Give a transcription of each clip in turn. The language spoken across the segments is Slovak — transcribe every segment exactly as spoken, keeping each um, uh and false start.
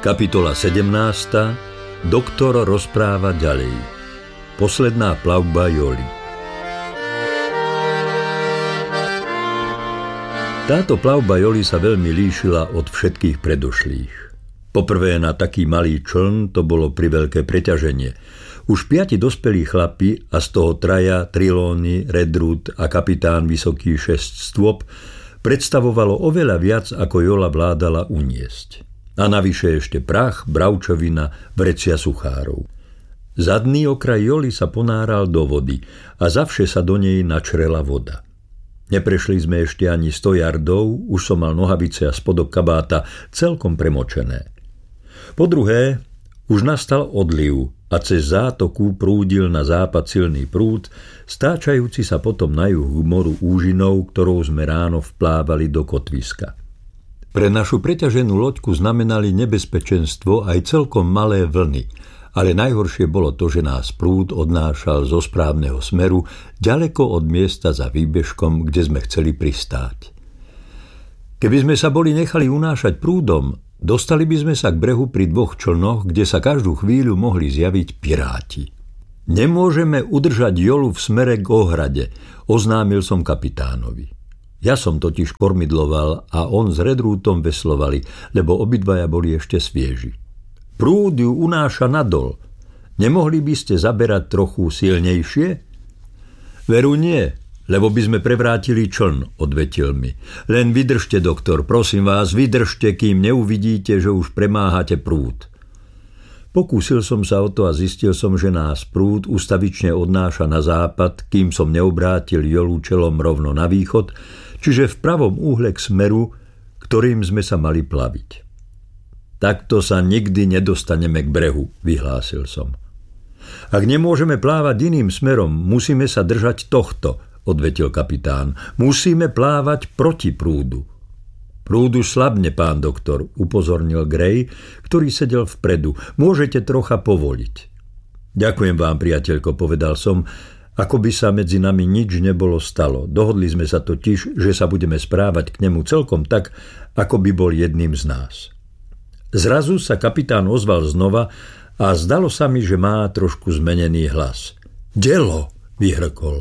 Kapitola sedemnásta. Doktor rozpráva ďalej. Posledná plavba Joli. Táto plavba Joli sa veľmi líšila od všetkých predošlých. Poprvé na taký malý čln to bolo priveľké preťaženie. Už piati dospelí chlapi a z toho traja Trelawney, Redruth a kapitán vysoký šesť stôp predstavovalo oveľa viac, ako Jola vládala uniesť. A navyše ešte prach, bravčovina, vrecia suchárov. Zadný okraj Joli sa ponáral do vody a zavše sa do nej načrela voda. Neprešli sme ešte ani sto yardov, už som mal nohavice a spodok kabáta celkom premočené. Po druhé, už nastal odliv a cez zátoku prúdil na západ silný prúd, stáčajúci sa potom na juh moru úžinou, ktorou sme ráno vplávali do kotviska. Pre našu preťaženú loďku znamenali nebezpečenstvo aj celkom malé vlny, ale najhoršie bolo to, že nás prúd odnášal zo správneho smeru ďaleko od miesta za výbežkom, kde sme chceli pristáť. Keby sme sa boli nechali unášať prúdom, dostali by sme sa k brehu pri dvoch člnoch, kde sa každú chvíľu mohli zjaviť piráti. Nemôžeme udržať Jolu v smere k ohrade, oznámil som kapitánovi. Ja som totiž kormidloval a on s Redruthom veslovali, lebo obidvaja boli ešte svieži. Prúd ju unáša nadol. Nemohli by ste zaberať trochu silnejšie? Veru nie, lebo by sme prevrátili čln, odvetil mi. Len vydržte, doktor, prosím vás, vydržte, kým neuvidíte, že už premáhate prúd. Pokúsil som sa o to a zistil som, že nás prúd ustavične odnáša na západ, kým som neobrátil Jolu čelom rovno na východ, čiže v pravom úhle k smeru, ktorým sme sa mali plaviť. Takto sa nikdy nedostaneme k brehu, vyhlásil som. Ak nemôžeme plávať iným smerom, musíme sa držať tohto, odvetil kapitán. Musíme plávať proti prúdu. Prúd už slabne, pán doktor, upozornil Gray, ktorý sedel vpredu. Môžete trocha povoliť. Ďakujem vám, priateľko, povedal som, ako by sa medzi nami nič nebolo stalo. Dohodli sme sa totiž, že sa budeme správať k nemu celkom tak, ako by bol jedným z nás. Zrazu sa kapitán ozval znova a zdalo sa mi, že má trošku zmenený hlas. Delo, vyhrkol.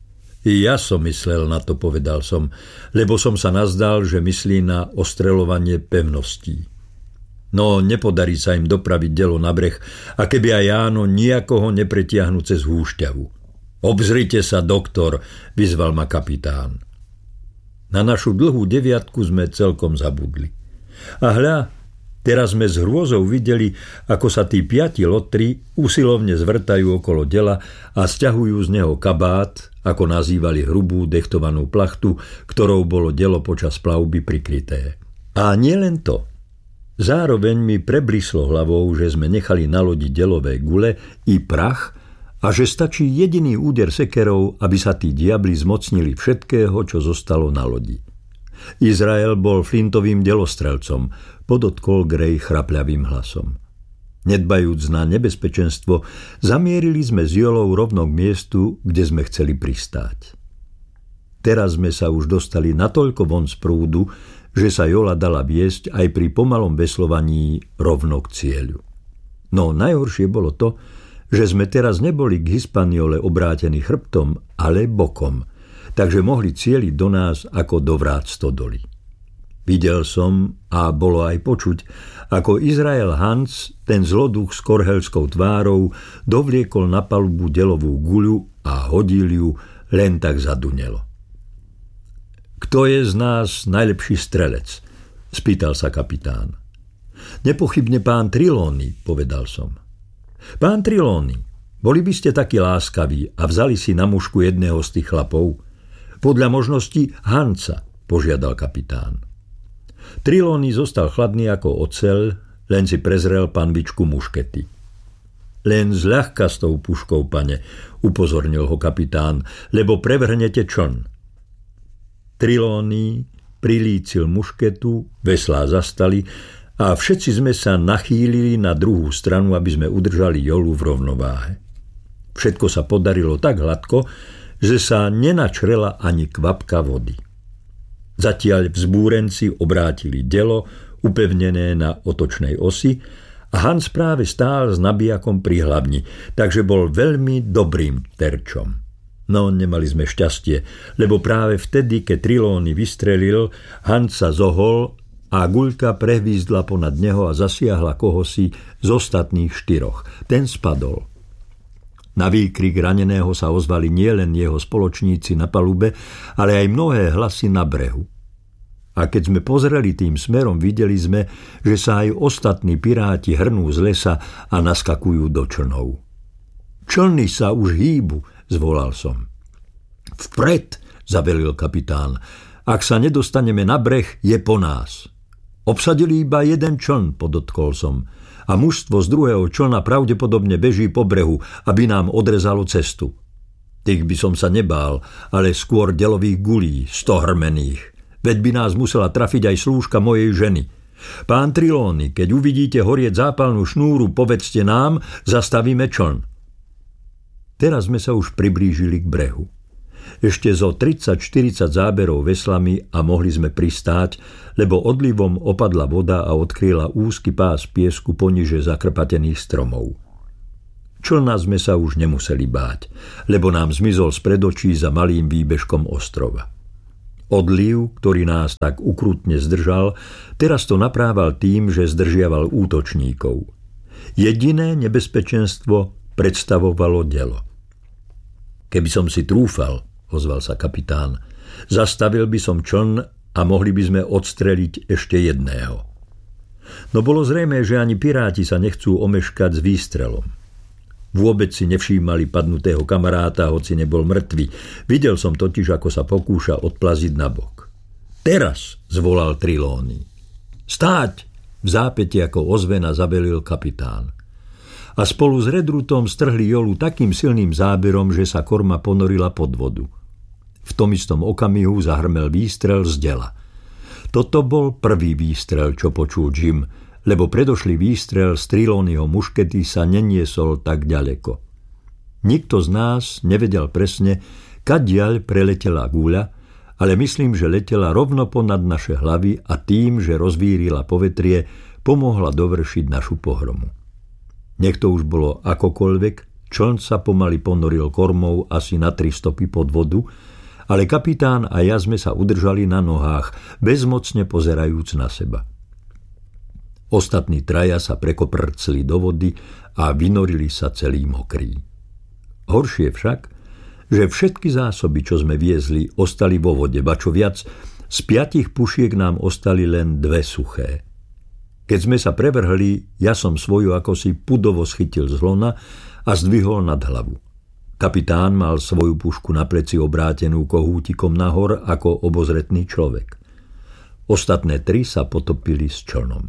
I ja som myslel na to, povedal som, lebo som sa nazdal, že myslí na ostreľovanie pevností. No, nepodarí sa im dopraviť Delo na breh, a keby aj áno, nijakoho nepretiahnu cez húšťavu. Obzrite sa, doktor, vyzval ma kapitán. Na našu dlhú deviatku sme celkom zabudli. A hľa, teraz sme s hrôzou videli, ako sa tí piati lotri usilovne zvrtajú okolo Dela a sťahujú z neho kabát, ako nazývali hrubú dechtovanú plachtu, ktorou bolo Delo počas plavby prikryté. A nielen to. Zároveň mi preblislo hlavou, že sme nechali na lodi Delové gule i prach, a že stačí jediný úder sekerov, aby sa tí diabli zmocnili všetkého, čo zostalo na lodi. Izrael bol flintovým delostrelcom, podotkol Gray chrapľavým hlasom. Nedbajúc na nebezpečenstvo, zamierili sme s Jolou rovno k miestu, kde sme chceli pristáť. Teraz sme sa už dostali natoľko von z prúdu, že sa Jola dala viesť aj pri pomalom veslovaní rovno k cieľu. No najhoršie bolo to, že sme teraz neboli k Hispaniole obrátení chrbtom, ale bokom, takže mohli cieliť do nás ako do vrát stodoly. Videl som, a bolo aj počuť, ako Izrael Hans, ten zloduch s korhelskou tvárou, dovliekol na palubu Delovú guľu a hodil ju, len tak zadunelo. Kto je z nás najlepší strelec? Spýtal sa kapitán. Nepochybne pán Trelawney, povedal som. Pán Trelawney, boli by ste takí láskaví a vzali si na mušku jedného z tých chlapov? Podľa možností Hansa, požiadal kapitán. Trelawney zostal chladný ako oceľ, len si prezrel panvičku muškety. Len zľahka s tou puškou, pane, upozornil ho kapitán, lebo prevrhnete čln. Trelawney prilícil mušketu, veslá zastali a všetci sme sa nachýlili na druhú stranu, aby sme udržali Jolu v rovnováhe. Všetko sa podarilo tak hladko, že sa nenačrela ani kvapka vody. Zatiaľ vzbúrenci obrátili Delo, upevnené na otočnej osi, a Hans práve stál s nabijakom pri hlavni, takže bol veľmi dobrým terčom. No, nemali sme šťastie, lebo práve vtedy, keď Trelawney vystrelil, Hans sa zohol a guľka prehvízdla ponad neho a zasiahla kohosi z ostatných štyroch. Ten spadol. Na výkrik raneného sa ozvali nielen jeho spoločníci na palube, ale aj mnohé hlasy na brehu. A keď sme pozreli tým smerom, videli sme, že sa aj ostatní piráti hrnú z lesa a naskakujú do člnov. Člny sa už hýbu, zvolal som. Vpred, zavelil kapitán. Ak sa nedostaneme na breh, je po nás. Obsadili iba jeden čln, podotkol som. A mužstvo z druhého člna pravdepodobne beží po brehu, aby nám odrezalo cestu. Tých by som sa nebál, ale skôr delových gulí, stohrmených. Veď by nás musela trafiť aj slúžka mojej ženy. Pán Trelawney, keď uvidíte horieť zápalnú šnúru, povedzte nám, zastavíme čln. Teraz sme sa už priblížili k brehu. Ešte zo tridsať štyridsať záberov veslami a mohli sme pristáť, lebo odlivom opadla voda a odkryla úzky pás piesku poniže zakrpatených stromov. Člna sme sa už nemuseli báť, lebo nám zmizol spred očí za malým výbežkom ostrova. Odliv, ktorý nás tak ukrutne zdržal, teraz to naprával tým, že zdržiaval útočníkov. Jediné nebezpečenstvo predstavovalo delo. Keby som si trúfal, ozval sa kapitán, zastavil by som čln a mohli by sme odstreliť ešte jedného. No bolo zrejmé, že ani piráti sa nechcú omeškať s výstrelom. Vôbec si nevšímali padnutého kamaráta, hoci nebol mŕtvy. Videl som totiž, ako sa pokúša odplaziť na bok. Teraz, zvolal Trelawney. Stáť! V zápäti ako ozvena zabelil kapitán. A spolu s Redrutom strhli jolu takým silným záberom, že sa korma ponorila pod vodu. V tom istom okamihu zahrmel výstrel z dela. Toto bol prvý výstrel, čo počul Jim, lebo predošlý výstrel z Trelawneyho muškety sa neniesol tak ďaleko. Nikto z nás nevedel presne, kadiaľ preletela guľa, ale myslím, že letela rovno ponad naše hlavy a tým, že rozvírila povetrie, pomohla dovršiť našu pohromu. Nech to už bolo akokoľvek, čln sa pomaly ponoril kormou asi na tri stopy pod vodu, ale kapitán a ja sme sa udržali na nohách, bezmocne pozerajúc na seba. Ostatní traja sa prekoprcli do vody a vynorili sa celí mokrí. Horšie však, že všetky zásoby, čo sme viezli, ostali vo vode, ba čo viac, z piatich pušiek nám ostali len dve suché. Keď sme sa prevrhli, ja som svoju akosi pudovo schytil z lona a zdvihol nad hlavu. Kapitán mal svoju pušku na pleci obrátenú kohútikom nahor ako obozretný človek. Ostatné tri sa potopili s člnom.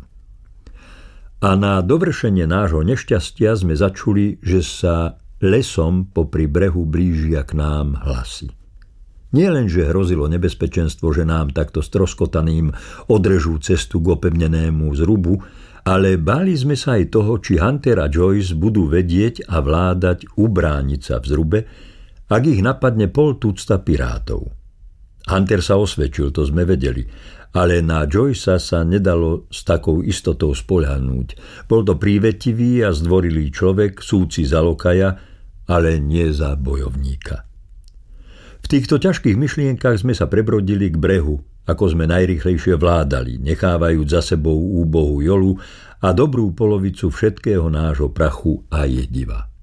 A na dovršenie nášho nešťastia sme začuli, že sa lesom popri brehu blížia k nám hlasy. Nie len, že hrozilo nebezpečenstvo, že nám takto stroskotaným odrežú cestu k opevnenému zrubu, ale báli sme sa aj toho, či Hunter a Joyce budú vedieť a vládať ubrániť sa v zrube, ak ich napadne pol tucta pirátov. Hunter sa osvedčil, to sme vedeli, ale na Joycea sa nedalo s takou istotou spoľahnúť. Bol to prívetivý a zdvorilý človek, súci za lokaja, ale nie za bojovníka. V týchto ťažkých myšlienkach sme sa prebrodili k brehu, ako sme najrýchlejšie vládali, nechávajúc za sebou úbohú jolu a dobrú polovicu všetkého nášho prachu a jediva.